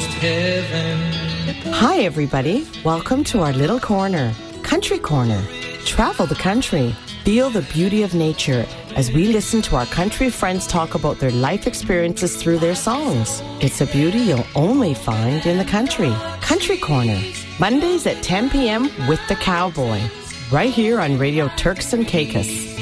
heaven. Hi, everybody. Welcome to our little corner, Country Corner. Travel the country. Feel the beauty of nature as we listen to our country friends talk about their life experiences through their songs. It's a beauty you'll only find in the country. Country Corner, Mondays at 10 p.m. with the Cowboy, right here on Radio Turks and Caicos.